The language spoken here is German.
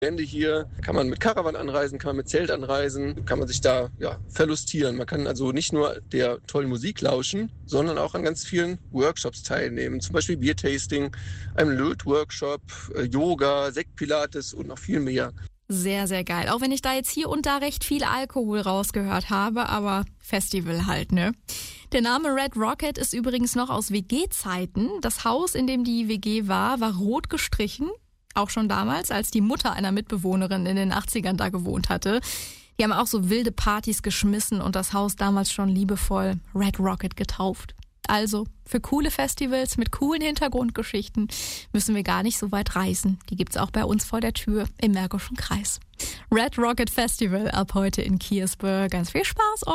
Gelände hier, kann man mit Caravan anreisen, kann man mit Zelt anreisen, kann man sich da verlustieren. Man kann also nicht nur der tollen Musik lauschen, sondern auch an ganz vielen Workshops teilnehmen. Zum Beispiel Biertasting, einem Lötworkshop, Yoga, Sektpilates und noch viel mehr. Sehr, sehr geil. Auch wenn ich da jetzt hier und da recht viel Alkohol rausgehört habe, aber Festival halt, ne? Der Name Red Rocket ist übrigens noch aus WG-Zeiten. Das Haus, in dem die WG war rot gestrichen. Auch schon damals, als die Mutter einer Mitbewohnerin in den 80ern da gewohnt hatte. Die haben auch so wilde Partys geschmissen und das Haus damals schon liebevoll Red Rocket getauft. Also, für coole Festivals mit coolen Hintergrundgeschichten müssen wir gar nicht so weit reisen. Die gibt's auch bei uns vor der Tür im Märkischen Kreis. Red Rocket Festival ab heute in Kiersburg. Ganz viel Spaß!